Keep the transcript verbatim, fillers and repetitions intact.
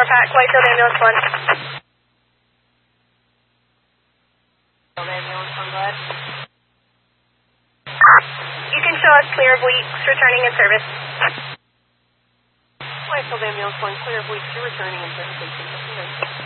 Pack, Whitefield Ambulance one. Whitefield Ambulance one, go ahead. You can show us clear of Weeks, returning in service. Whitefield Ambulance one, clear of Weeks, you're returning in service.